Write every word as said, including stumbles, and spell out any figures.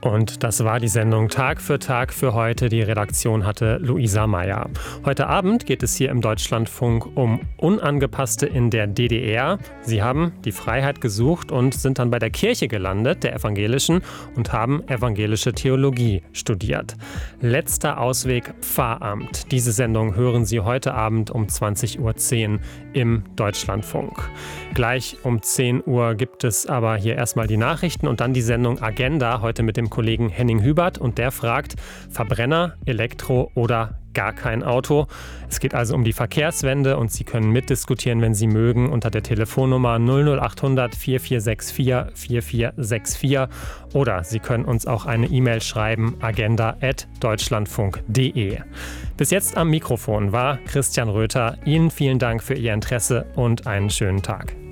Und das war die Sendung Tag für Tag für heute. Die Redaktion hatte Luisa Meyer. Heute Abend geht es hier im Deutschlandfunk um Unangepasste in der D D R. Sie haben die Freiheit gesucht und sind dann bei der Kirche gelandet, der evangelischen, und haben evangelische Theologie studiert. Letzter Ausweg Pfarramt. Diese Sendung hören Sie heute Abend um zwanzig Uhr zehn im Deutschlandfunk. Gleich um zehn Uhr gibt es aber hier erstmal die Nachrichten und dann die Sendung Agenda, heute mit dem Kollegen Henning Hübert, und der fragt: Verbrenner, Elektro oder gar kein Auto? Es geht also um die Verkehrswende und Sie können mitdiskutieren, wenn Sie mögen, unter der Telefonnummer null null acht hundert vier vier sechs vier vier vier sechs vier oder Sie können uns auch eine E-Mail schreiben, agenda at deutschlandfunk punkt de. Bis jetzt am Mikrofon war Christian Röther. Ihnen vielen Dank für Ihr Interesse und einen schönen Tag.